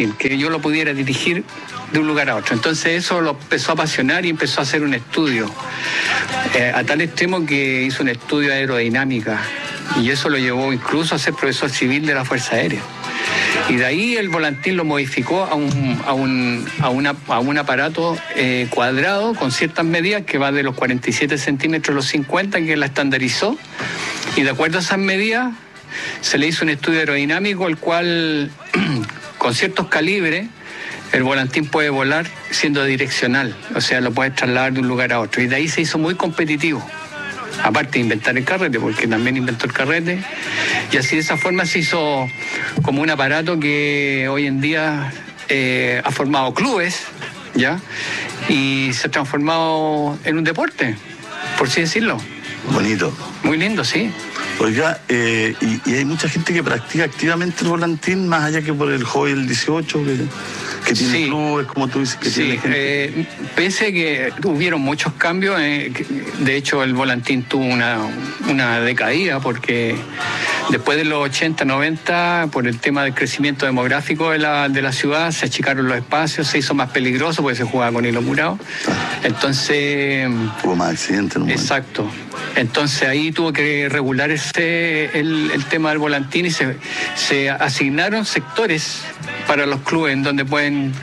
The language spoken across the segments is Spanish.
volantín, que yo lo pudiera dirigir de un lugar a otro. Entonces eso lo empezó a apasionar y empezó a hacer un estudio, a tal extremo que hizo un estudio de aerodinámica, y eso lo llevó incluso a ser profesor civil de la Fuerza Aérea. Y de ahí el volantín lo modificó a un aparato cuadrado con ciertas medidas, que va de los 47 centímetros a los 50, que la estandarizó, y de acuerdo a esas medidas se le hizo un estudio aerodinámico, el cual con ciertos calibres el volantín puede volar siendo direccional, o sea, lo puedes trasladar de un lugar a otro, y de ahí se hizo muy competitivo. Aparte de inventar el carrete, porque también inventó el carrete, y así de esa forma se hizo como un aparato que hoy en día ha formado clubes, ¿ya? Y se ha transformado en un deporte, por así decirlo. Bonito. Muy lindo, sí. Oiga, y hay mucha gente que practica activamente el volantín, más allá que por el hobby del 18, que tiene sí, clubes, como tú dices, que sí, tiene pese a que hubieron muchos cambios, de hecho el volantín tuvo una decaída, porque después de los 80, 90, por el tema del crecimiento demográfico de la ciudad, se achicaron los espacios, se hizo más peligroso porque se jugaba con hilo murado. Entonces... hubo más accidentes. ¿No? Exacto. Entonces ahí tuvo que regular el tema del volantín, y se asignaron sectores para los clubes en donde pueden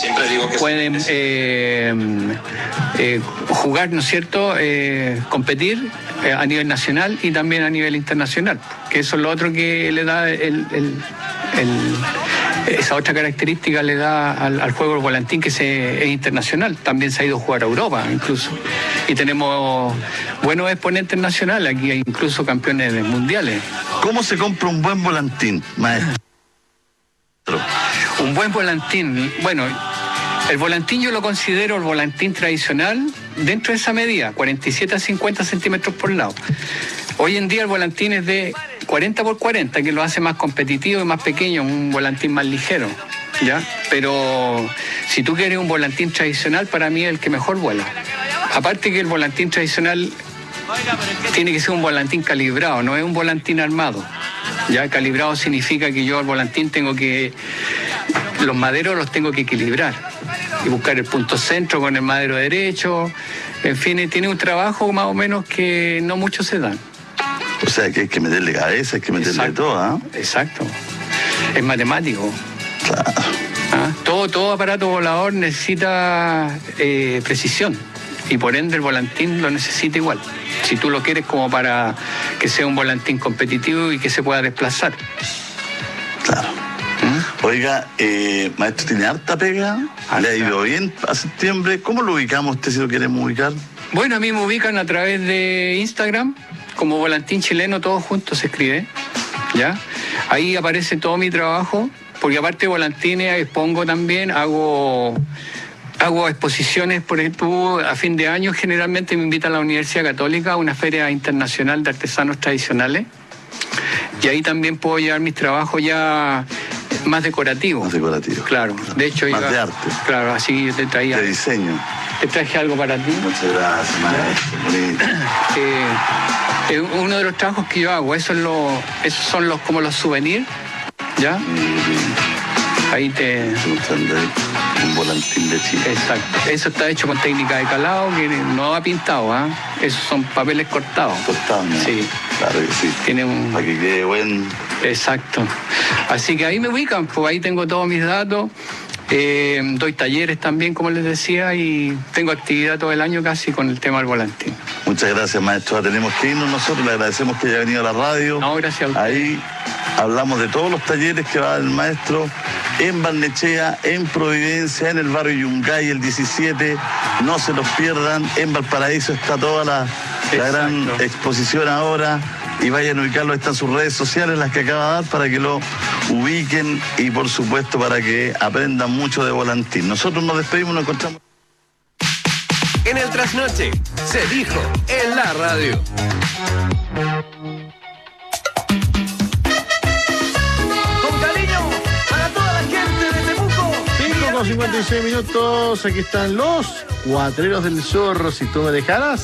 jugar, ¿no es cierto?, competir a nivel nacional y también a nivel internacional, que eso es lo otro que le da esa otra característica le da al juego del volantín, que es internacional. También se ha ido a jugar a Europa incluso, y tenemos buenos exponentes nacionales, aquí hay incluso campeones mundiales. ¿Cómo se compra un buen volantín, maestro? Un buen volantín, bueno, el volantín yo lo considero el volantín tradicional dentro de esa medida, 47 a 50 centímetros por lado. Hoy en día el volantín es de 40 por 40, que lo hace más competitivo y más pequeño, un volantín más ligero, ¿ya? Pero si tú quieres un volantín tradicional, para mí es el que mejor vuela. Aparte que el volantín tradicional tiene que ser un volantín calibrado, no es un volantín armado. Ya calibrado significa que yo al volantín los maderos los tengo que equilibrar y buscar el punto centro con el madero derecho. En fin, tiene un trabajo más o menos que no muchos se dan. O sea, que hay que meterle cabeza, hay que meterle todo, ¿eh? Exacto. Es matemático. Claro. ¿Ah? Todo aparato volador necesita precisión, y por ende el volantín lo necesita igual, si tú lo quieres como para que sea un volantín competitivo y que se pueda desplazar. Claro. Oiga, maestro, ¿tiene harta pega? ¿Le ha ido bien a septiembre? ¿Cómo lo ubicamos usted, si lo queremos ubicar? Bueno, a mí me ubican a través de Instagram, como Volantín Chileno, todo junto se escribe, ¿ya? Ahí aparece todo mi trabajo, porque aparte de volantines expongo también, hago exposiciones. Por ejemplo, a fin de año generalmente me invitan a la Universidad Católica a una feria internacional de artesanos tradicionales, y ahí también puedo llevar mis trabajos ya más decorativos. Más decorativos. Claro. De hecho, más de arte. Claro, así yo te traía. De diseño. Te traje algo para ti. Muchas gracias, maestro. Uno de los trabajos que yo hago, esos son como los souvenirs, ¿ya? Ahí un volantín de Chile. Exacto. Eso está hecho con técnica de calado, que no va pintado, ¿ah? Esos son papeles cortados. Cortados, ¿no? Sí. Claro que sí. Tiene un... Para que quede buen... Exacto. Así que ahí me ubican, pues ahí tengo todos mis datos. Doy talleres también, como les decía, y tengo actividad todo el año casi con el tema del volantín. Muchas gracias, maestro. Tenemos que irnos nosotros. Le agradecemos que haya venido a la radio. No, gracias a usted. Ahí hablamos de todos los talleres que va a dar el maestro en Barnechea, en Providencia, en el barrio Yungay, el 17. No se los pierdan. En Valparaíso está toda la gran exposición ahora. Y vayan a ubicarlo, están sus redes sociales, las que acaba de dar, para que lo ubiquen y, por supuesto, para que aprendan mucho de volantín. Nosotros nos despedimos, nos encontramos. En el Trasnoche, se dijo en la radio. Con cariño para toda la gente de Temuco. 5:56 minutos, aquí están los Cuatreros del Zorro, si tú me dejaras.